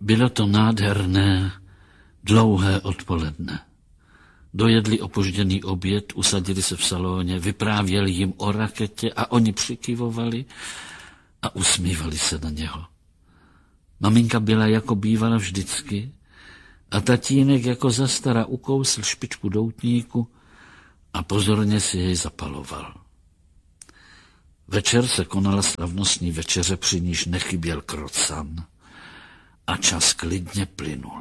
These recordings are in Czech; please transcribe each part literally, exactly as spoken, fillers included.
Bylo to nádherné, dlouhé odpoledne. Dojedli opožděný oběd, usadili se v salóně, vyprávěli jim o raketě a oni přikyvovali a usmívali se na něho. Maminka byla jako bývala vždycky a tatínek jako zastara ukousl špičku doutníku a pozorně si jej zapaloval. Večer se konala slavnostní večeře, při níž nechyběl krocan a čas klidně plynul.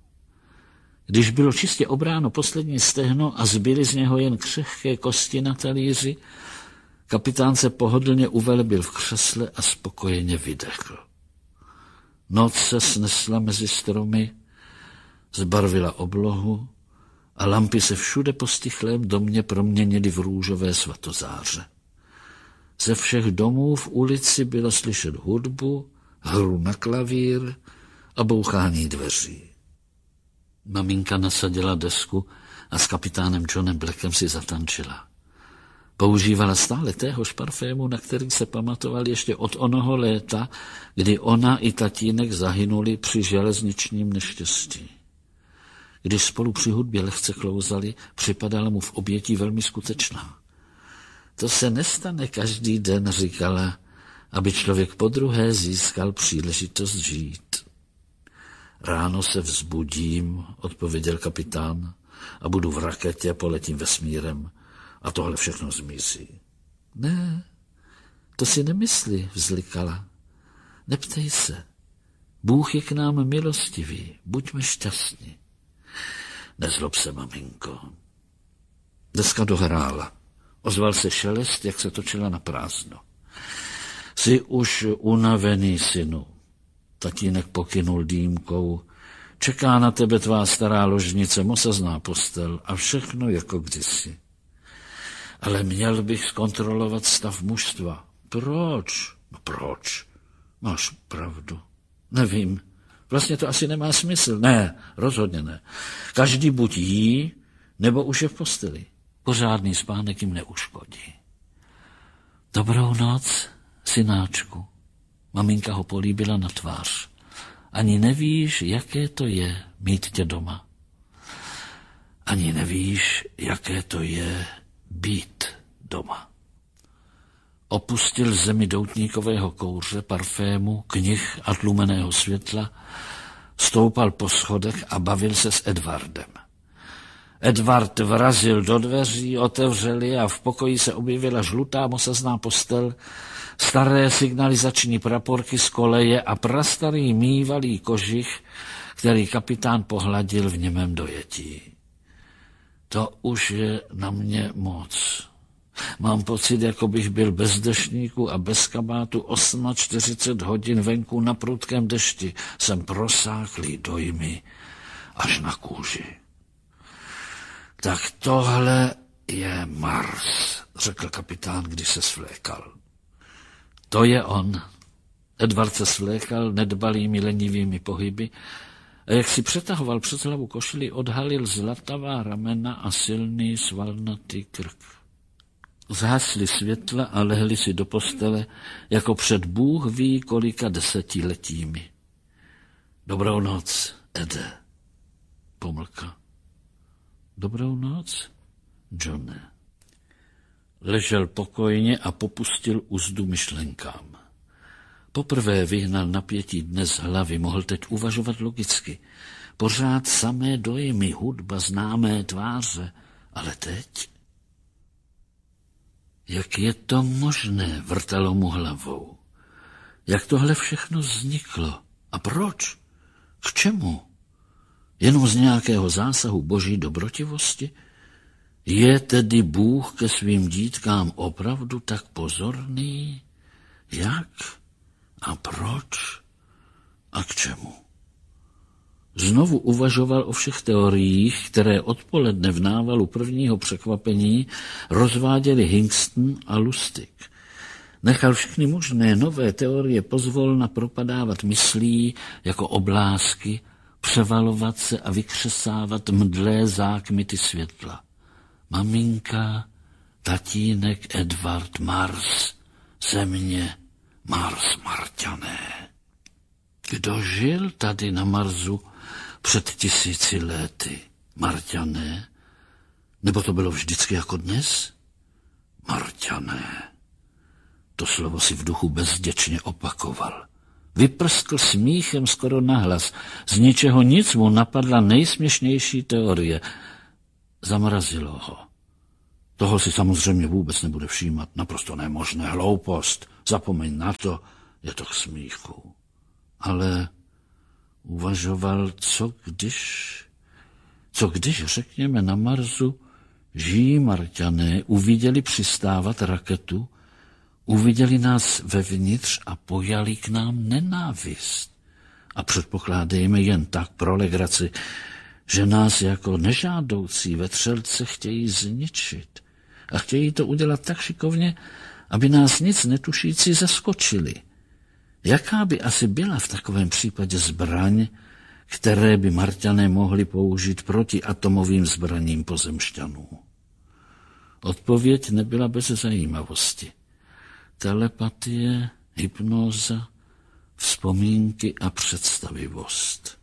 Když bylo čistě obráno poslední stehno a zbyly z něho jen křehké kosti na talíři, kapitán se pohodlně uvelebil v křesle a spokojeně vydechl. Noc se snesla mezi stromy, zbarvila oblohu a lampy se všude po stichlém domě proměnily v růžové svatozáře. Ze všech domů v ulici bylo slyšet hudbu, hru na klavír a bouchání dveří. Maminka nasadila desku a s kapitánem Johnem Blackem si zatančila. Používala stále téhož parfému, na který se pamatoval ještě od onoho léta, kdy ona i tatínek zahynuli při železničním neštěstí. Když spolu při hudbě lehce klouzali, připadala mu v obětí velmi skutečná. To se nestane každý den, říkala, aby člověk podruhé získal příležitost žít. Ráno se vzbudím, odpověděl kapitán, a budu v raketě, poletím vesmírem a tohle všechno zmizí. Ne, to si nemyslí, vzlikala. Neptej se. Bůh je k nám milostivý, buďme šťastní. Nezlob se, maminko. Deska dohrála. Ozval se šelest, jak se točila na prázdno. Jsi už unavený, synu. Tatínek pokynul dýmkou. Čeká na tebe tvá stará ložnice, mosazná postel a všechno jako kdysi. Ale měl bych zkontrolovat stav mužstva. Proč? No proč? Máš pravdu. Nevím. Vlastně to asi nemá smysl. Ne, rozhodně ne. Každý buď jí, nebo už je v posteli. Pořádný spánek jim neuškodí. Dobrou noc, synáčku. Maminka ho políbila na tvář. Ani nevíš, jaké to je mít tě doma. Ani nevíš, jaké to je být doma. Opustil zemi doutníkového kouře, parfému, knih a tlumeného světla, stoupal po schodech a bavil se s Edvardem. Edvard vrazil do dveří, otevřeli a v pokoji se objevila žlutá mosazná postel, staré signalizační praporky z koleje a prastarý mývalý kožich, který kapitán pohladil v němém dojetí. To už je na mě moc. Mám pocit, jako bych byl bez deštníku a bez kabátu čtyřicet osm hodin venku na prudkém dešti. Jsem prosáklý dojmy až na kůži. Tak tohle je Mars, řekl kapitán, když se svlékal. To je on. Edvard se svlékal nedbalými lenivými pohyby a jak si přetahoval přes hlavu košili, odhalil zlatavá ramena a silný svalnatý krk. Zhasli světla a lehli si do postele, jako před Bůh ví kolika desetiletími. Dobrou noc, Ede. Pomlka. Dobrou noc, Johne. Ležel pokojně a popustil uzdu myšlenkám. Poprvé vyhnal napětí dne z hlavy, mohl teď uvažovat logicky. Pořád samé dojmy, hudba, známé tváře, ale teď... Jak je to možné, vrtalo mu hlavou. Jak tohle všechno vzniklo? A proč? K čemu? Jenom z nějakého zásahu boží dobrotivosti? Je tedy Bůh ke svým dítkám opravdu tak pozorný? Jak? A proč? A k čemu? Znovu uvažoval o všech teoriích, které odpoledne v návalu prvního překvapení rozváděli Hingston a Lustig. Nechal všechny možné nové teorie pozvolna propadávat myslí jako oblásky, převalovat se a vykřesávat mdlé zákmity světla. Maminka, tatínek, Edvard, Mars, země, Mars, Marťané. Kdo žil tady na Marsu před tisíci lety? Marťané? Nebo to bylo vždycky jako dnes? Marťané. To slovo si v duchu bezděčně opakoval. Vyprskl smíchem skoro nahlas. Z ničeho nic mu napadla nejsměšnější teorie. Zamrazilo ho. Toho si samozřejmě vůbec nebude všímat. Naprosto nemožné. Hloupost. Zapomeň na to, je to k smíchu. Ale uvažoval, co když... Co když, řekněme, na Marsu žijí Marťané uviděli přistávat raketu, uviděli nás vevnitř a pojali k nám nenávist. A předpokládejme jen tak pro legraci, že nás jako nežádoucí vetřelce chtějí zničit. A chtějí to udělat tak šikovně, aby nás nic netušící zaskočili. Jaká by asi byla v takovém případě zbraň, které by Marťané mohli použít proti atomovým zbraním pozemšťanů? Odpověď nebyla bez zajímavosti. Telepatie, hypnóza, vzpomínky a představivost.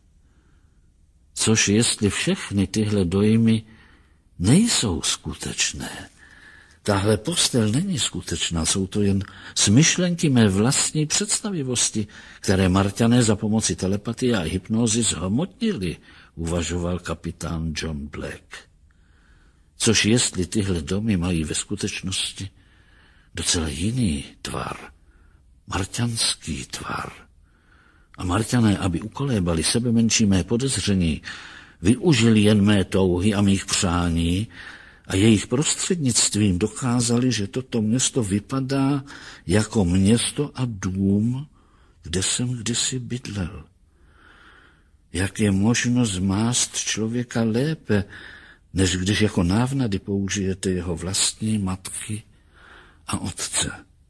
Což jestli všechny tyhle dojmy nejsou skutečné, tahle postel není skutečná, jsou to jen smyšlenky mé vlastní představivosti, které Marťané za pomoci telepatie a hypnózy zhmotnili, uvažoval kapitán John Black. Což jestli tyhle domy mají ve skutečnosti docela jiný tvar, marťanský tvar. A Marťané, aby ukolébali sebe menší mé podezření, využili jen mé touhy a mých přání a jejich prostřednictvím dokázali, že toto město vypadá jako město a dům, kde jsem kdysi bydlel. Jak je možno zmást člověka lépe, než když jako návnady použijete jeho vlastní matky a otce.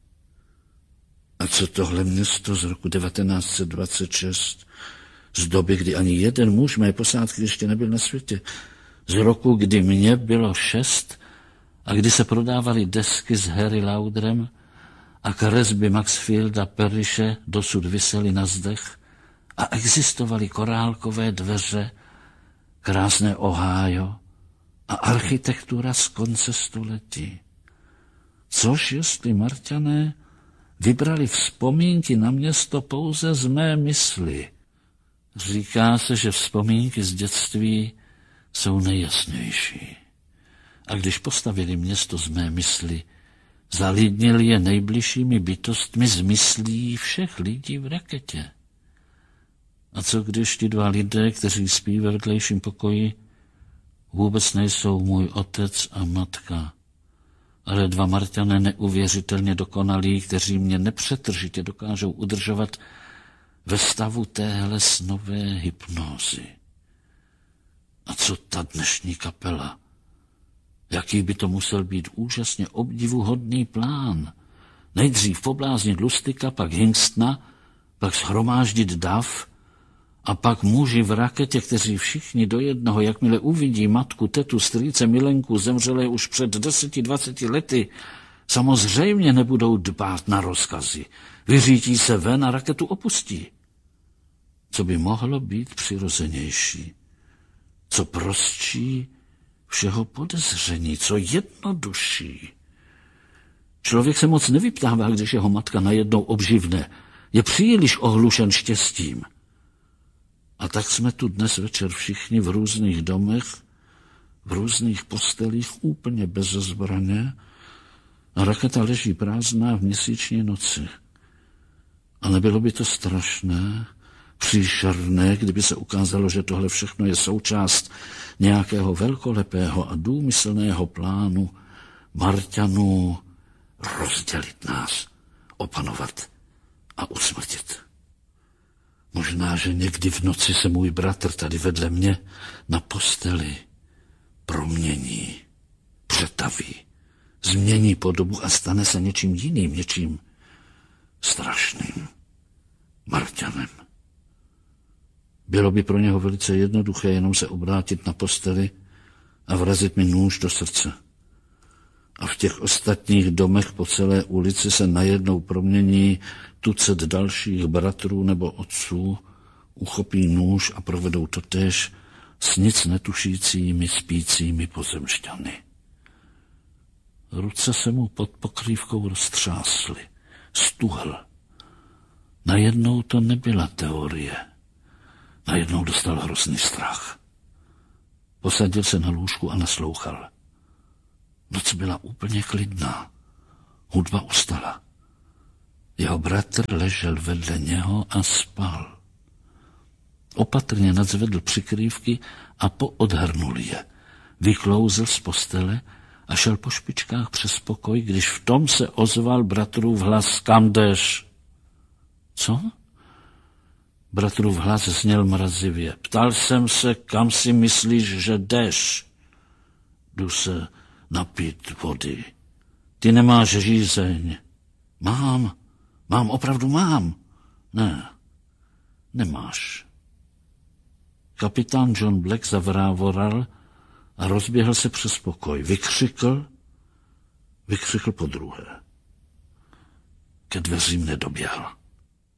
A co tohle město z roku devatenáct set dvacet šest, z doby, kdy ani jeden muž mé posádky ještě nebyl na světě, z roku, kdy mě bylo šest a kdy se prodávaly desky s Harry Lauderem a kresby Maxfielda Parrishe dosud visely na zdech a existovaly korálkové dveře, krásné Ohio a architektura z konce století. Což jestli Marťané vybrali vzpomínky na město pouze z mé mysli. Říká se, že vzpomínky z dětství jsou nejjasnější. A když postavili město z mé mysli, zalidnili je nejbližšími bytostmi z myslí všech lidí v raketě. A co když ti dva lidé, kteří spí ve vedlejším pokoji, vůbec nejsou můj otec a matka, ale dva Marťané neuvěřitelně dokonalí, kteří mě nepřetržitě dokážou udržovat ve stavu téhle snové hypnózy. A co ta dnešní kapela? Jaký by to musel být úžasně obdivuhodný plán? Nejdřív pobláznit Lustika, pak Hingstna, pak shromáždit dav a pak muži v raketě, kteří všichni do jednoho, jakmile uvidí matku, tetu, strýce, milenku, zemřelé už před deseti, dvaceti lety, samozřejmě nebudou dbát na rozkazy. Vyřítí se ven a raketu opustí. Co by mohlo být přirozenější? Co prostší všeho podezření, co jednodušší? Člověk se moc nevyptává, když jeho matka najednou obživne. Je příliš ohlušen štěstím. A tak jsme tu dnes večer všichni v různých domech, v různých postelích, úplně bez zbraně, a raketa leží prázdná v měsíční noci. A nebylo by to strašné, příšerné, kdyby se ukázalo, že tohle všechno je součást nějakého velkolepého a důmyslného plánu Marťanů rozdělit nás, opanovat a usmrtit. Možná, že někdy v noci se můj bratr tady vedle mě na posteli promění, přetaví, změní podobu a stane se něčím jiným, něčím strašným, Marťanem. Bylo by pro něho velice jednoduché jenom se obrátit na posteli a vrazit mi nůž do srdce. A v těch ostatních domech po celé ulici se najednou promění tucet dalších bratrů nebo otců, uchopí nůž a provedou totéž s nic netušícími spícími pozemšťany. Ruce se mu pod pokrývkou roztřásly, stuhl. Najednou to nebyla teorie. Najednou dostal hrozný strach. Posadil se na lůžku a naslouchal. Noc byla úplně klidná. Hudba ustala. Jeho bratr ležel vedle něho a spal. Opatrně nadzvedl přikrývky a poodhrnul je. Vyklouzl z postele a šel po špičkách přes pokoj, když v tom se ozval bratrův hlas: Kam jdeš? Co? Bratrův hlas zněl mrazivě. Ptal jsem se, kam si myslíš, že jdeš? Jdu se napít vody. Ty nemáš žízeň. Mám, mám, opravdu mám. Ne, nemáš. Kapitán John Black zavrávoral a rozběhl se přes pokoj. Vykřikl, vykřikl po druhé. Ke dveřím nedoběhl.